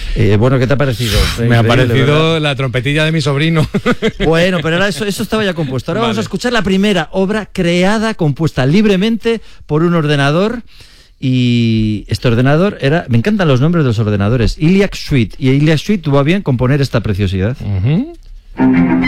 Bueno, ¿qué te ha parecido? Me ha parecido la trompetilla de mi sobrino. Bueno, pero ahora eso estaba ya compuesto. Ahora vamos a escuchar la primera obra creada, compuesta libremente por un ordenador. Y este ordenador era... Me encantan los nombres de los ordenadores. Iliac Suite. Y Iliac Suite tuvo a bien componer esta preciosidad.